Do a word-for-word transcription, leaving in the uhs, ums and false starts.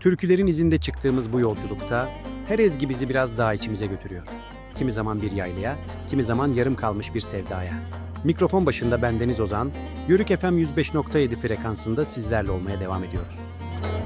Türkülerin izinde çıktığımız bu yolculukta her ezgi bizi biraz daha içimize götürüyor. Kimi zaman bir yaylaya, kimi zaman yarım kalmış bir sevdaya. Mikrofon başında ben Deniz Ozan, Yörük F M yüz beş nokta yedi frekansında sizlerle olmaya devam ediyoruz.